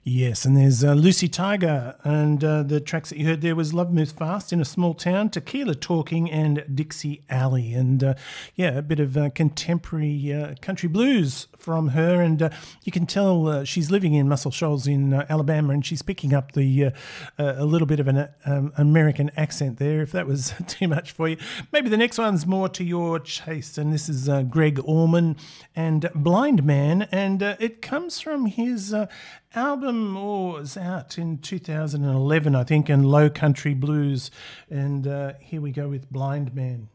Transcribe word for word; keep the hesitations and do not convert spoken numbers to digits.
Yes, and there's uh, Lucy Tiger, and uh, the tracks that you heard there was Love Moves Fast, In a Small Town, Tequila Talking, and Dixie Alley. And uh, yeah, a bit of uh, contemporary uh, country blues from her, and uh, you can tell uh, she's living in Muscle Shoals in uh, Alabama, and she's picking up the uh, uh, a little bit of an um, American accent there. If that was too much for you, maybe the next one's more to your taste. And this is uh, Greg Allman and Blind Man, and uh, it comes from his uh, album, oh, it was out in two thousand eleven, I think, and Low Country Blues. And uh, here we go with Blind Man.